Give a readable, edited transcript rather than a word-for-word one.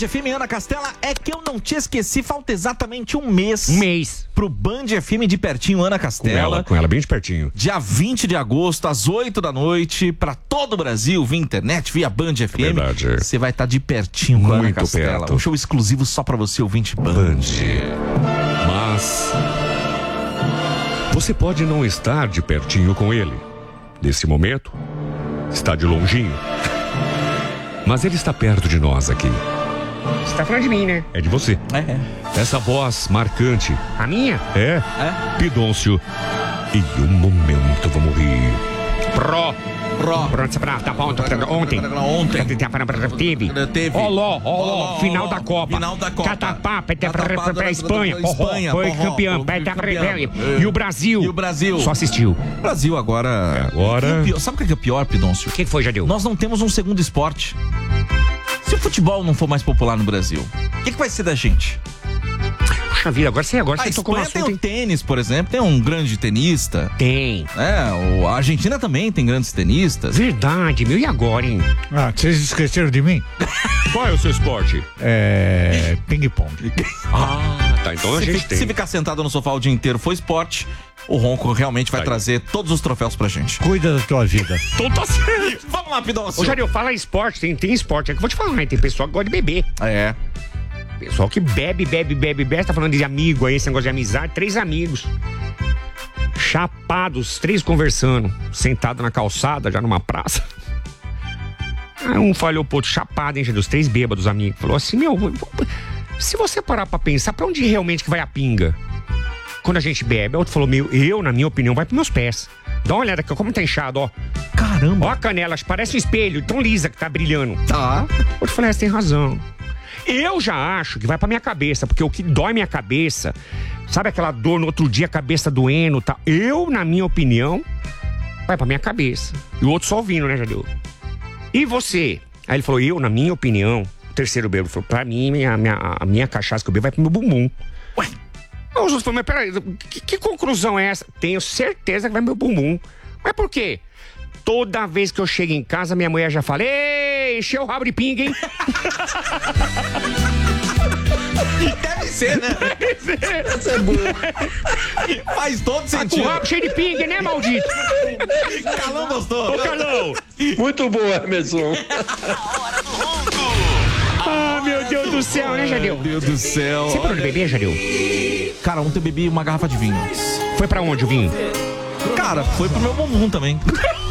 FM, Ana Castela, é que eu não te esqueci, falta exatamente um mês. Um mês. Pro Band FM de pertinho, Ana Castela. Com ela bem de pertinho. Dia 20 de agosto, às 8 da noite, pra todo o Brasil, via internet, via Band FM. Verdade. Você vai estar de pertinho com a Ana Muito Castela. perto. Um show exclusivo só pra você, ouvinte Band. Mas você pode não estar de pertinho com ele. Nesse momento, está de longinho. Mas ele está perto de nós aqui. Você tá falando de mim, né? É de você. Essa voz marcante. A minha? É. Pidôncio. E um momento vamos rir. Pronto, tá bom, ontem. Teve. Ó, final da Copa. Catapá, pra Espanha. Foi campeão. E o Brasil? Só assistiu. O Brasil agora... Sabe o que é pior, Pidôncio? O que foi, Jadeu? Nós não temos um segundo esporte. Se o futebol não for mais popular no Brasil, o que vai ser da gente? Puxa vida, agora você tocou no Espanha assunto. tem o tênis, por exemplo, tem um grande tenista. Tem. A Argentina também tem grandes tenistas. Verdade, meu, e agora, hein? Vocês esqueceram de mim? Qual é o seu esporte? Ping-pong. Tá, então a gente tem. Se ficar sentado no sofá o dia inteiro for esporte, o Ronco realmente vai trazer todos os troféus pra gente. Cuida da tua vida. Então tá certo. Vamos lá, Pidôncio. Ô, Jadeu, fala esporte, tem esporte. É que eu vou te falar, hein? Tem pessoal que gosta de beber. Pessoal que bebe, tá falando de amigo aí, esse negócio de amizade, 3 amigos. Chapados, 3 conversando, sentado na calçada, já numa praça. Aí um falou pro outro, chapado, hein, dos 3 bêbados amigos. Falou assim, se você parar pra pensar, pra onde realmente que vai a pinga? Quando a gente bebe, o outro falou, na minha opinião, vai pros meus pés. Dá uma olhada aqui, como tá inchado, ó. Caramba. Ó a canela, parece um espelho, tão lisa que tá brilhando. Tá. O outro falou, você tem razão. Eu já acho que vai pra minha cabeça, porque o que dói minha cabeça, sabe aquela dor no outro dia, a cabeça doendo, tá? Eu, na minha opinião, vai pra minha cabeça. E o outro só ouvindo, né, Jadeu? E você? Aí ele falou, eu, na minha opinião, o terceiro bêbado falou, pra mim, a minha cachaça que eu bebo vai pro meu bumbum. Ué? Os outros falaram, mas peraí, que conclusão é essa? Tenho certeza que vai pro meu bumbum. Mas por quê? Toda vez que eu chego em casa, minha mulher já fala, ei, encheu o rabo de pinga, hein? Deve ser, né? Essa é boa. Faz todo Tá sentido. com o rabo cheio de pinga, né, maldito? Calão gostou. Ô, Calão. Muito boa, Emerson. Ah, meu Deus do céu, né, Jadeu? Meu Deus do céu. Você parou de beber, Jadeu? Cara, ontem eu bebi uma garrafa de vinho. Foi pra onde o vinho? Cara, foi pro meu bumbum também.